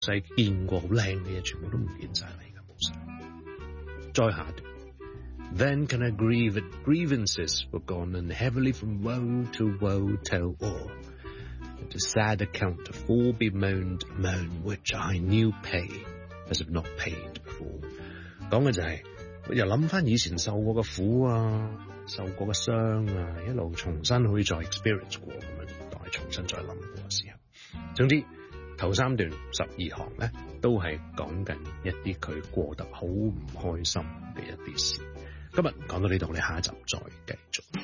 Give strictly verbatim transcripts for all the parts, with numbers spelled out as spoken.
細見過好靚嘅嘢，全部都唔見晒啦，而家冇晒。再下一段 Then can I grieve that grievances were gone, and heavily from woe to woe tell all, and a sad account of all bemoaned moan which I knew pay as if not paid before。 講嘅就係、是、又諗翻以前受過嘅苦啊，受過嘅傷啊，一路重新可以再 experience 過咁嘅年代，重新再諗過嘅時候。總之頭三段十二行咧，都係講緊一啲佢過得好唔開心嘅一啲事。今日講到呢度，我哋下一集再繼續。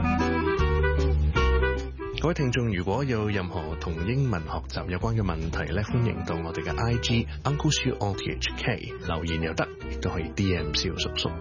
各位聽眾，如果有任何同英文學習有關嘅問題咧，歡迎到我哋嘅 I G Uncle Siu O T H K 留言又得，亦都可以 D M 蕭叔叔。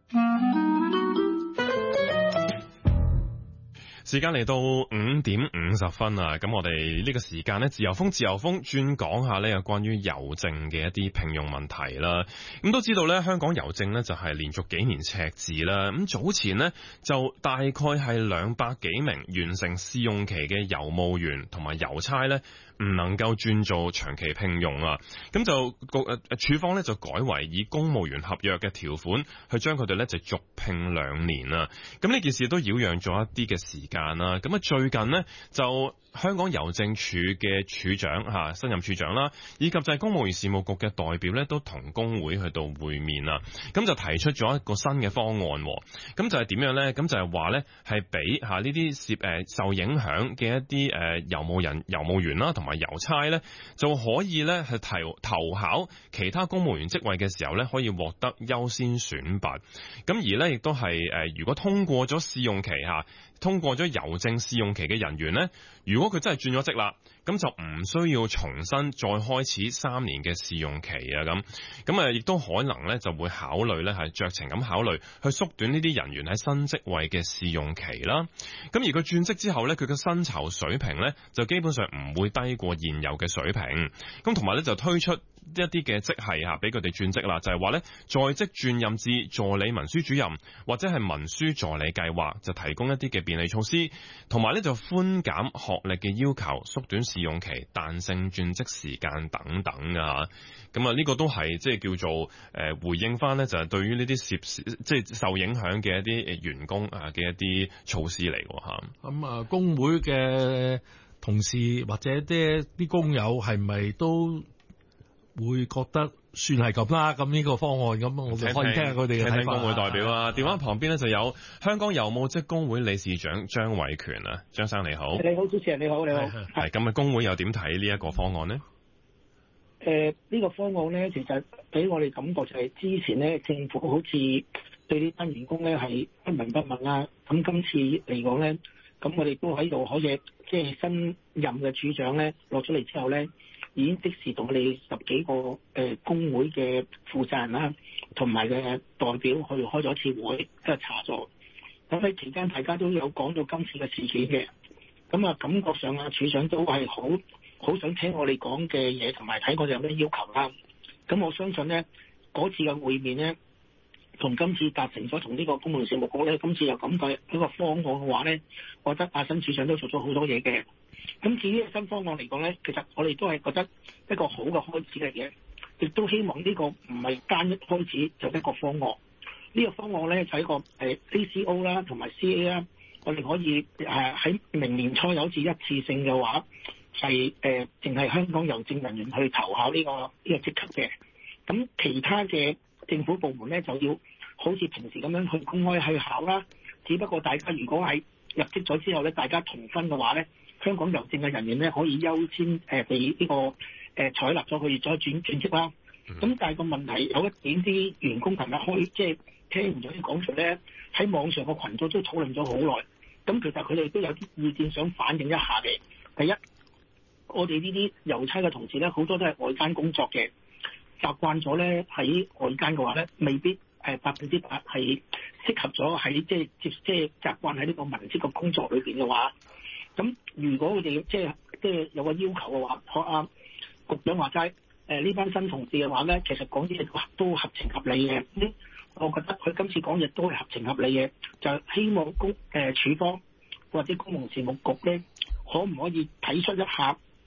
時間嚟到五點五十分啊！咁我哋呢個時間呢，自由風自由風專講下呢有關於郵政嘅一啲聘用問題啦。咁都知道呢，香港郵政呢就係連續幾年赤字啦。咁早前呢，就大概係兩百幾名完成試用期嘅郵務員同埋郵差呢，唔能夠轉做長期聘用啊。咁就個誒處方呢就改為以公務員合約嘅條款去將佢哋呢就續聘兩年啦。咁呢件事都擾攘咗一啲嘅時間。咁啊，最近呢，就香港郵政署嘅署長吓，新任署長啦，以及就係公務員事務局嘅代表咧，都同工會去到會面啦。咁就提出咗一個新嘅方案。咁就係點樣咧？咁就係話咧，係俾吓呢啲涉誒受影響嘅一啲誒郵務人、郵務員啦，同埋郵差咧，就可以咧係投投考其他公務員職位嘅時候咧，可以獲得優先選拔。咁而咧亦都係誒，如果通過咗試用期吓，通過咗郵政試用期嘅人員呢，如果佢真係轉咗職啦，咁就唔需要重新再開始三年嘅試用期啊。咁咁啊，亦都可能呢就會考慮呢係酌情咁考慮去縮短呢啲人員喺新職位嘅試用期啦。咁而佢轉職之後呢，佢嘅薪酬水平呢就基本上唔會低過現有嘅水平。咁同埋呢就推出一啲嘅職系啊，俾佢哋轉職啦，就係話呢在職轉任至助理文書主任或者係文書助理計劃，就提供一啲嘅便利措施，同埋呢就寬減學歷嘅要求，縮短試用期，彈性轉職時間等等啊。咁啊，呢個都係即係叫做誒回應翻呢，就係對於呢啲涉即係受影響嘅一啲員工啊嘅一啲措施嚟吓。 咁啊，工會嘅同事或者啲啲工友係咪都會覺得算係咁啦？咁呢個方案咁，我哋可以聽下佢哋嘅睇法。聽聽工會代表啊，電話旁邊咧就有香港郵務職工會理事長張偉權啊，張生你好。 你好，主持人你好，你好。 係咁啊，工會又點睇呢一個方案呢？ 誒、呃，呢、這個方案咧，其實俾我哋感覺就係之前咧，政府好似對呢班員工咧係不聞不問啦。咁今次嚟講咧，咁我哋都喺度可以，即係新任嘅處長咧落咗嚟之後咧，已經即時同我哋十幾個誒、呃、工會嘅負責人啦，同埋嘅代表去開咗次會，即係查咗。咁喺期間，大家都有講到今次嘅事件嘅。咁啊，感覺上啊，處長都係好好想聽我哋講嘅嘢，同埋睇我哋有咩要求啦。咁我相信咧，嗰次嘅會面咧，同今次達成咗同呢個公務員事務局咧，今次又咁嘅一個方案嘅話咧，我覺得阿新處長都做咗好多嘢嘅。咁至於新方案嚟講咧，其實我哋都係覺得一個好嘅開始嚟嘅，亦都希望呢個唔係單一開始就一個方案。呢、這個方案咧就係一個誒 A C O 啦，同埋 C A 啦，我哋可以誒喺明年初有一次一次性嘅話，係誒淨係香港郵政人員去投考呢、這個呢、這個職級嘅。咁其他嘅政府部門咧就要好似平時咁樣去公開去考啦。只不過大家如果係入職咗之後咧，大家同分嘅話咧，香港郵政嘅人員咧可以優先誒被呢個誒採納咗，佢哋再轉轉職啦。咁、嗯、但係個問題有一點，啲員工琴日開即係聽完咗啲講述咧，喺網上個群組都討論咗好耐。咁其實佢哋都有啲意見想反映一下嘅。第一，我哋呢啲郵差嘅同事咧，好多都係外間工作嘅，習慣咗咧喺外間嘅話咧，未必誒百分之百係適合咗喺即係接即係習慣喺呢個文職嘅工作裏邊嘅話，咁如果佢哋即係即係有個要求嘅話，學阿局長話齋誒呢班新同事嘅話咧，其實講啲嘢都合情合理嘅。咁我覺得佢今次講嘢都係合情合理嘅，就希望公誒處方或者公務員事務局咧，可唔可以睇出一下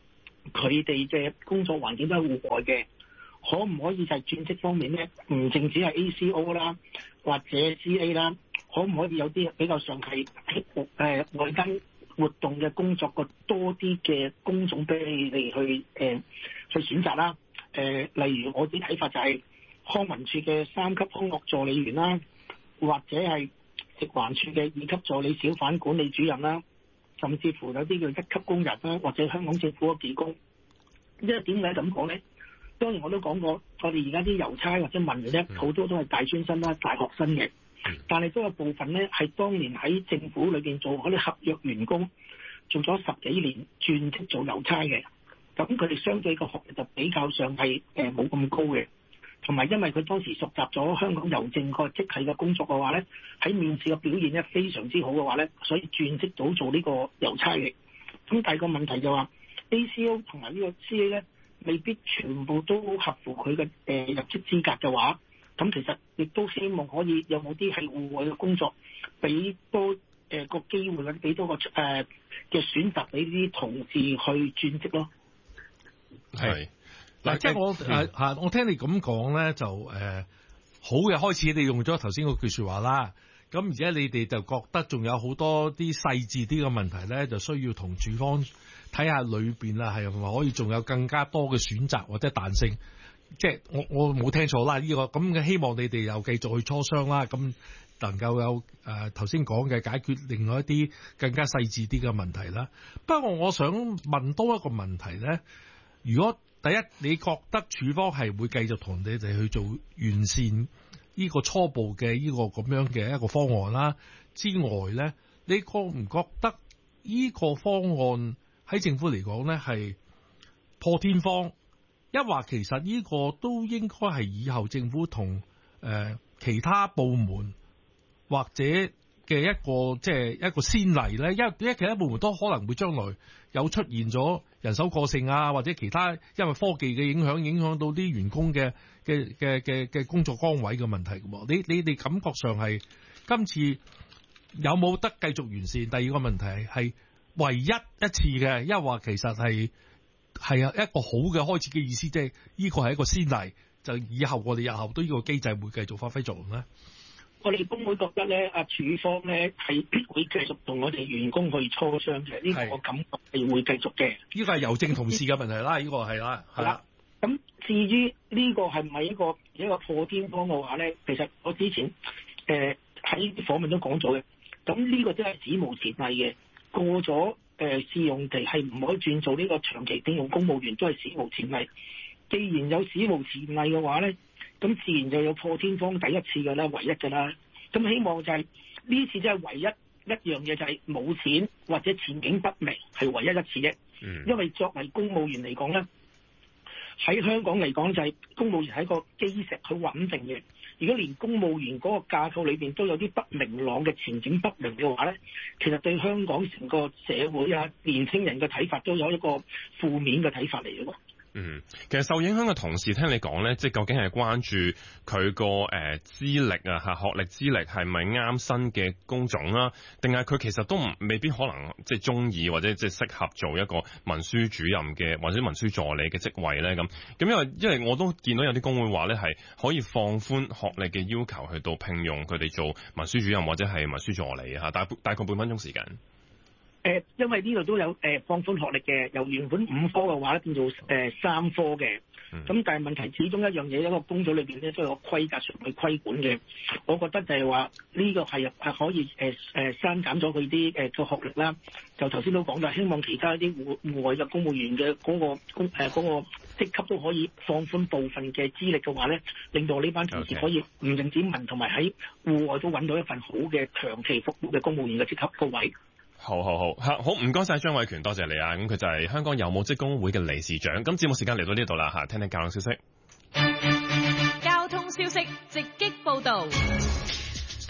佢哋嘅工作環境都係戶外嘅，可唔可以就係轉職方面咧，唔淨止係 A C O 啦，或者 C A 啦，可唔可以有啲比較上係誒、呃、外間活動嘅工作個多啲嘅工種俾你哋去誒、呃、去選擇啦？誒、呃，例如我啲睇法就係康文署嘅三級康樂助理員啦，或者係食環署嘅二級助理小販管理主任啦，甚至乎有啲叫一級工人啦，或者香港政府嘅技工。因為點解咁講咧？當然我都講過，我哋而家啲郵差或者文員咧，好多都係大專生啦、大學生嘅，但係都有部分咧係當年喺政府裏邊做嗰啲合約員工，做咗十幾年轉職做郵差嘅，咁佢哋相對個學歷就比較上係誒冇咁高嘅，同埋因為佢當時熟習咗香港郵政個職系嘅工作嘅話咧，喺面試嘅表現咧非常之好嘅話咧，所以轉職到做呢個郵差嘅。咁第二個問題就話 A C O 同埋呢個 C A 咧，未必全部都合乎佢嘅誒入職資格嘅話，咁其實亦都希望可以有冇啲係戶外嘅工作，俾多誒個機會或者俾多個誒嘅選擇俾啲同事去轉職咯。 係嗱，即係我誒嚇，我聽你咁講咧，就誒、呃、好嘅開始，你用咗頭先嗰句説話啦。咁而且你哋就覺得仲有好多啲細緻啲嘅問題咧，就需要同處方睇下裏邊啦，係咪可以仲有更加多嘅選擇或者彈性？即係我我冇聽錯啦，呢、這個咁嘅希望你哋又繼續去磋商啦，咁能夠有誒頭先講嘅解決另外一啲更加細緻啲嘅問題啦。不過我想問多一個問題咧，如果第一你覺得處方係會繼續同你哋去做完善呢個初步嘅呢個咁樣嘅一個方案啦之外咧，你覺唔覺得呢個方案喺政府嚟講咧係破天荒，一話其實呢個都應該係以後政府同誒、呃、其他部門或者嘅一個即係、就是、一個先例咧，因為因為其他部門都可能會將來有出現咗人手過剩啊，或者其他因為科技嘅影響影響到啲員工嘅嘅嘅嘅嘅工作崗位嘅問題嘅。你你哋感覺上係今次有冇得繼續完善？第二個問題係唯一一次嘅，因為話其實係係一個好嘅開始嘅意思，即係呢個係一個先例，就以後我哋日後都呢個機制會繼續發揮作用咧。 我哋工會覺得咧，阿處方咧係會繼續同我哋員工去磋商嘅，呢、這個我感覺係會繼續嘅。呢個係郵政同事嘅問題啦，呢、這個係啦，係啦。咁至於呢個係咪一個一個破天荒嘅話咧？其實我之前誒喺訪問都講咗嘅。咁呢個真係史無前例嘅，過咗誒、呃、試用期係唔可以轉做呢個長期聘用公務員，都係史無前例。既然有史無前例嘅話咧，咁自然就有破天荒第一次嘅啦，唯一嘅啦。咁希望就係、是、呢次真係唯一一樣嘢，就係冇錢或者前景不明，係唯一一次啫。嗯。因為作為公務員嚟講咧，喺香港嚟講就係公務員係一個基石，好穩定嘅。如果連公務員嗰個架構裏邊都有啲不明朗嘅前景不明嘅話咧，其實對香港成個社會啊、年輕人嘅睇法都有一個負面嘅睇法嚟嘅喎。 嗯，其實受影響嘅同事聽你講咧，即係究竟係關注佢個誒資歷啊嚇，學歷資歷係咪啱新嘅工種啦，定係佢其實都唔未必可能即係中意或者即係適合做一個文書主任嘅或者文書助理嘅職位咧咁。咁因為因為我都見到有啲工會話咧係可以放寬學歷嘅要求去到聘用佢哋做文書主任或者係文書助理嚇，大大概半分鐘時間。 誒，因為呢度都有誒放寬學歷嘅，由原本五科嘅話咧變做誒三科嘅。咁、嗯、但係問題始終一樣嘢，一個工組裏邊咧都有個規格上去規管嘅。我覺得就係話呢個係係可以誒誒刪減咗佢啲誒個學歷啦。就頭先都講啦，希望其他啲戶戶外嘅公務員嘅嗰個公誒嗰個職級都可以放寬部分嘅資歷嘅話咧，令到呢班同事可以唔淨止文同埋喺戶外都揾到一份好嘅長期服務嘅公務員嘅職級個位。 好好好，好唔該晒張偉權，多謝你啊！咁佢就係香港郵務職工會嘅理事長。咁節目時間嚟到呢度啦嚇，聽聽交通消息。 交通消息直擊報導。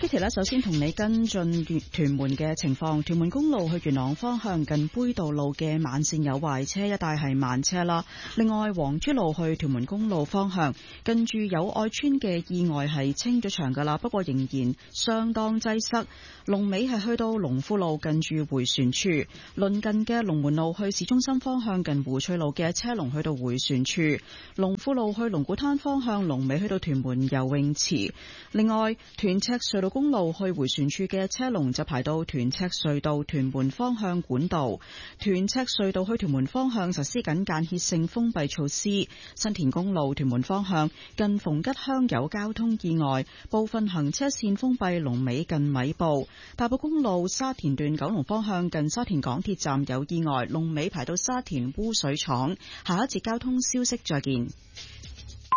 Kitty 呢，首先同你跟進屯門嘅情況。屯門公路去元朗方向近杯渡路嘅慢線有壞車，一帶係慢車啦。另外，黃珠路去屯門公路方向近住友愛村嘅意外係清咗場噶啦，不過仍然相當擠塞。龍尾係去到龍富路近住迴旋處，鄰近嘅龍門路去市中心方向近湖翠路嘅車龍去到迴旋處，龍富路去龍鼓灘方向龍尾去到屯門游泳池。另外，屯赤隧道公路去迴旋處嘅車龍就排到屯赤隧道屯門方向管道。屯赤隧道去屯門方向實施緊間歇性封閉措施。新田公路屯門方向近逢吉鄉有交通意外，部分行車線封閉，龍尾近米埔。大埔公路沙田段九龍方向近沙田港鐵站有意外，龍尾排到沙田污水廠。下一節交通消息再見。